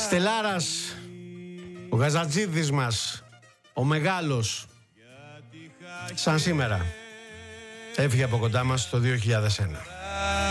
Στελάρας, ο Γαζατζίδης μας, ο μεγάλος, σαν σήμερα, έφυγε από κοντά μας το 2001.